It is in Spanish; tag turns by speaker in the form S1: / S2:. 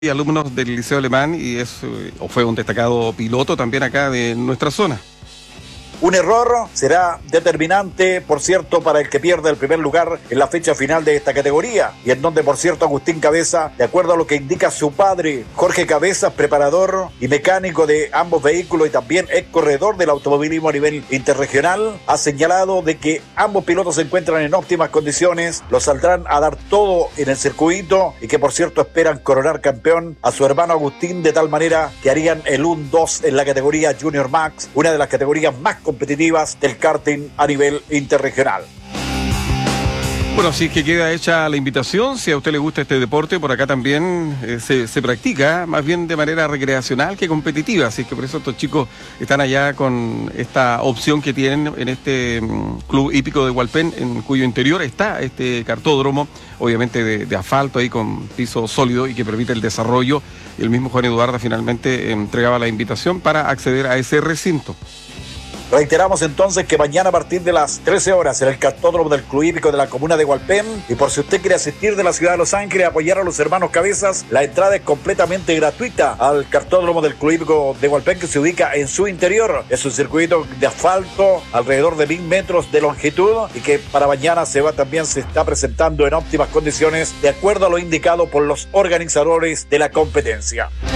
S1: Y alumnos del Liceo Alemán y o fue un destacado piloto también acá de nuestra zona.
S2: Un error será determinante, por cierto, para el que pierde el primer lugar en la fecha final de esta categoría, y en donde, por cierto, Agustín Cabeza, de acuerdo a lo que indica su padre, Jorge Cabeza, preparador y mecánico de ambos vehículos y también ex corredor del automovilismo a nivel interregional, ha señalado de que ambos pilotos se encuentran en óptimas condiciones, lo saldrán a dar todo en el circuito y que, por cierto, esperan coronar campeón a su hermano Agustín, de tal manera que harían el 1-2 en la categoría Junior Max, una de las categorías más competitivas del karting a nivel interregional.
S1: Bueno, así es que queda hecha la invitación. Si a usted le gusta este deporte, por acá también se practica, más bien de manera recreacional que competitiva. Así que por eso estos chicos están allá con esta opción que tienen en este club hípico de Hualpén, en cuyo interior está este cartódromo, obviamente de asfalto ahí con piso sólido y que permite el desarrollo. El mismo Juan Eduardo finalmente entregaba la invitación para acceder a ese recinto.
S2: Reiteramos entonces que mañana a partir de las 13 horas en el cartódromo del Club Hípico de la comuna de Hualpén, y por si usted quiere asistir de la ciudad de Los Ángeles a apoyar a los hermanos Cabezas, la entrada es completamente gratuita al cartódromo del Club Hípico de Hualpén, que se ubica en su interior. Es un circuito de asfalto alrededor de 1000 metros de longitud y que para mañana se está presentando en óptimas condiciones de acuerdo a lo indicado por los organizadores de la competencia.